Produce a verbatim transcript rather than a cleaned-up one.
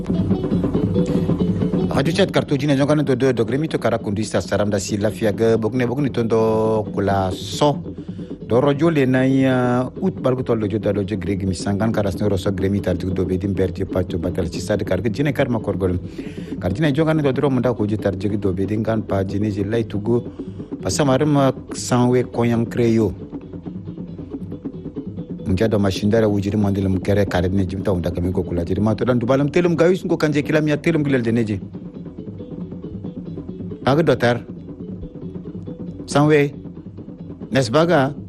Radio chat kartu jina jongan to do dogremi to kara kundista saram da sila fiaga bokne bokni tondo kula so do rojo le na ya ut balgo to lojo da lojo gregi misangan karas no roso gremi tar do be dim perti pacho batal ci sad kar jine kar ma korgol kar jina jongan do dro manda ko jitar jigi do be dingan pa jine je lay tugo pasamarum sanwe koyam kreyo mjado mashindara wujiri mandile mkere kare ne jimta unda kami ko kula jiri ma to dan dubalam telum gawis ko kanje kilam ya telum gilel de neje aga dotar sanwe nesbaga